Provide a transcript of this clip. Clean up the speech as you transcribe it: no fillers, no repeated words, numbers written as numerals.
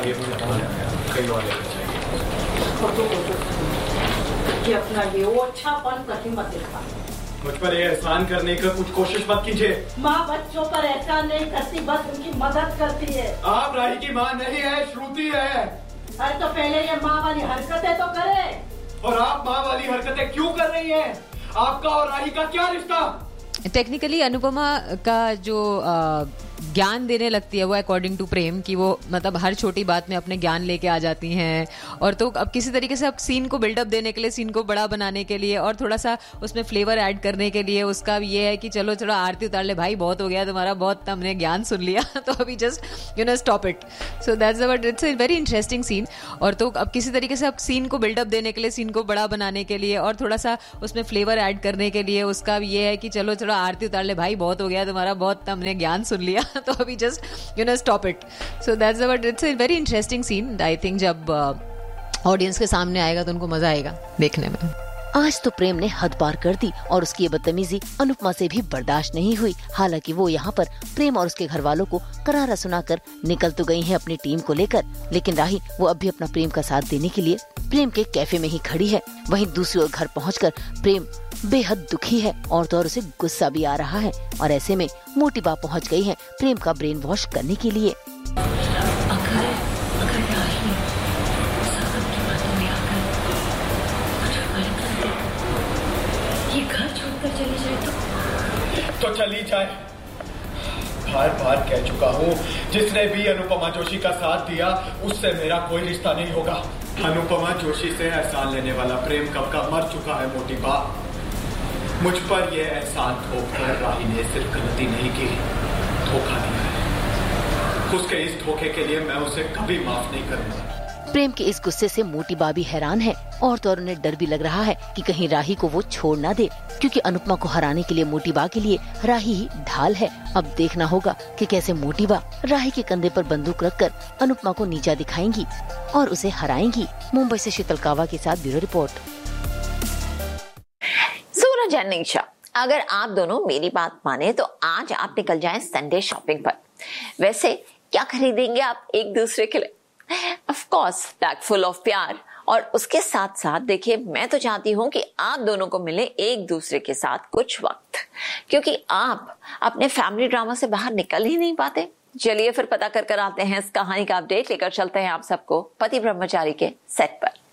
ये मुझे कहीं और लेना चाहिए। अपना ये वो अच्छापन कहीं मत दिखा। मुझ पर ये एहसान करने का कुछ कोशिश मत कीजिए। माँ बच्चों पर एहसान नहीं करती, बस उनकी मदद करती है। आप राही की माँ नहीं है, श्रुति है। अरे तो पहले ये माँ वाली हरकतें तो करे। और आप माँ वाली हरकतें क्यों कर रही हैं? आपका और राही का क्या रिश्ता? टेक्निकली अनुपमा का जो ज्ञान देने लगती है वो अकॉर्डिंग टू प्रेम कि वो मतलब हर छोटी बात में अपने ज्ञान लेके आ जाती हैं, और तो अब किसी तरीके से अब सीन को बिल्डअप देने के लिए, सीन को बड़ा बनाने के लिए और थोड़ा सा उसमें फ्लेवर ऐड करने के लिए उसका ये है कि चलो चलो आरती उतार ले भाई, बहुत हो गया तुम्हारा, बहुत हमने ज्ञान सुन लिया तो अभी just stop it. So that's what it's a very interesting scene. और तो अब किसी तरीके से अब सीन को बिल्डअप देने के लिए, सीन को बड़ा बनाने के लिए और थोड़ा सा उसमें फ्लेवर ऐड करने के लिए उसका ये है कि चलो चलो आरती उतार ले भाई, बहुत हो गया तुम्हारा, बहुत हमने ज्ञान सुन लिया तो अभी just stop it. So that's what it's a very interesting scene. I think जब ऑडियंस के सामने आएगा तो उनको मजा आएगा देखने में। आज तो प्रेम ने हद पार कर दी और उसकी ये बदतमीजी अनुपमा से भी बर्दाश्त नहीं हुई। हालांकि वो यहाँ पर प्रेम और उसके घर वालों को करारा सुनाकर निकल तो गई है अपनी टीम को लेकर, लेकिन राही वो अब भी अपना प्रेम का साथ देने के लिए प्रेम के कैफे में ही खड़ी है। वहीं दूसरी ओर घर पहुंचकर प्रेम बेहद दुखी है और तो और उसे गुस्सा भी आ रहा है, और ऐसे में मोटी बा पहुंच गई है प्रेम का ब्रेन वॉश करने के लिए। ये घर छोड़कर चली जाए तो चली जाए। बार बार कह चुका हूँ, जिसने भी अनुपमा जोशी का साथ दिया उससे मेरा कोई रिश्ता नहीं होगा। अनुपमा जोशी से एहसान लेने वाला प्रेम कब का मर चुका है मोटी बा। मुझ पर यह एहसान थोपकर राही ने सिर्फ गलती नहीं की, धोखा दिया है। उसके इस धोखे के लिए मैं उसे कभी माफ नहीं करूंगा। प्रेम के इस गुस्से से मोटी बा भी हैरान है और तो और उन्हें डर भी लग रहा है कि कहीं राही को वो छोड़ ना दे, क्योंकि अनुपमा को हराने के लिए मोटी बा के लिए राही ही ढाल है। अब देखना होगा कि कैसे मोटी बा राही के कंधे पर बंदूक रखकर अनुपमा को नीचा दिखाएंगी और उसे हराएंगी। मुंबई से शीतल कावा के साथ ब्यूरो रिपोर्ट। सूरज एंड निशा, अगर आप दोनों मेरी बात माने तो आज आप निकल जाएं संडे शॉपिंग पर। वैसे क्या खरीदेंगे आप एक दूसरे के लिए? Of course bag full of प्यार। और उसके साथ साथ देखिए, मैं तो चाहती हूँ कि आप दोनों को मिले एक दूसरे के साथ कुछ वक्त, क्योंकि आप अपने फैमिली ड्रामा से बाहर निकल ही नहीं पाते। चलिए फिर पता कर आते हैं इस कहानी का अपडेट लेकर चलते हैं आप सबको पति ब्रह्मचारी के सेट पर।